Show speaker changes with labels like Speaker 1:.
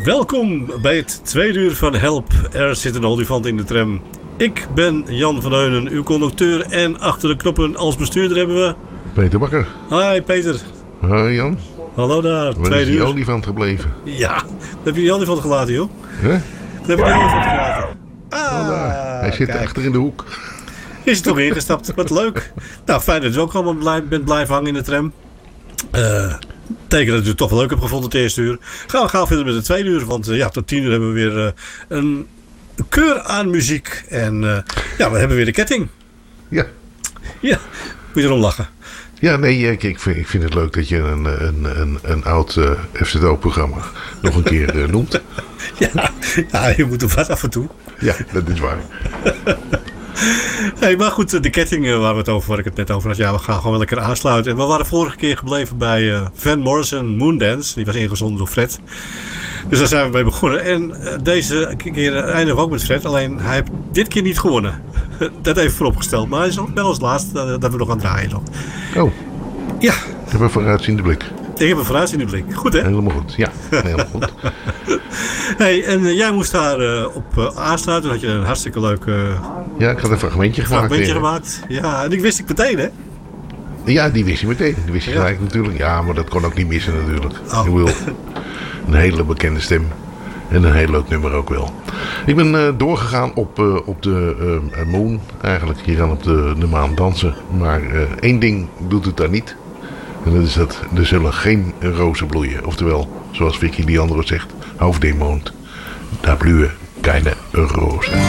Speaker 1: Welkom bij het tweede uur van Help. Er zit een olifant in de tram. Ik ben Jan van Heunen, uw conducteur. En achter de knoppen als bestuurder hebben we...
Speaker 2: Peter Bakker.
Speaker 1: Hi Peter.
Speaker 2: Hoi Jan.
Speaker 1: Hallo daar,
Speaker 2: Waar
Speaker 1: tweede
Speaker 2: is die
Speaker 1: uur.
Speaker 2: olifant gebleven?
Speaker 1: Ja, daar heb je die olifant gelaten, joh.
Speaker 2: Huh?
Speaker 1: Daar heb je die olifant gelaten.
Speaker 2: Hij zit
Speaker 1: kijk.
Speaker 2: achter in de hoek.
Speaker 1: Is er toch ingestapt, wat leuk. Nou, fijn dat je ook allemaal bent blijven hangen in de tram. Teken dat je het toch wel leuk hebt gevonden het eerste uur. Gaan we gauw verder met het tweede uur. Want tot 10 uur hebben we weer een keur aan muziek. En we hebben weer de ketting.
Speaker 2: Ja.
Speaker 1: Ja, moet je erom lachen.
Speaker 2: Ja, nee, ik vind het leuk dat je een oud FZO-programma nog een keer noemt.
Speaker 1: Ja, je moet er wat af en toe.
Speaker 2: Ja, dat is waar.
Speaker 1: Hey, maar goed, de ketting waar ik het net over had. Ja, we gaan gewoon wel lekker aansluiten. En we waren vorige keer gebleven bij Van Morrison Moondance. Die was ingezonden door Fred. Dus daar zijn we mee begonnen. En deze keer eindigen we ook met Fred. Alleen hij heeft dit keer niet gewonnen. Dat even vooropgesteld. Maar hij is nog wel als laatste dat we nog gaan draaien. Nog.
Speaker 2: Oh,
Speaker 1: Ja,
Speaker 2: ik heb een vooruitziende blik.
Speaker 1: ik heb een vooruitziende blik. Goed, hè?
Speaker 2: Helemaal goed. Ja, helemaal goed.
Speaker 1: Hey, en jij moest daar op aansluiten. Dan had je een hartstikke leuk
Speaker 2: Ja, ik had een fragmentje
Speaker 1: gemaakt. Ja, en ik wist ik meteen, hè?
Speaker 2: Ja, die wist je meteen. Die wist je
Speaker 1: Ja.
Speaker 2: gelijk natuurlijk. Ja, maar dat kon ook niet missen natuurlijk.
Speaker 1: Oh.
Speaker 2: Ik wil een hele bekende stem. En een heel leuk nummer ook wel. Ik ben doorgegaan op de Moon. Eigenlijk hier aan op de maan dansen. Maar één ding doet het daar niet. En dat is dat er zullen geen rozen bloeien. Oftewel, zoals Vicky die andere zegt. Auf dem Mond. Daar bloeien keine rozen.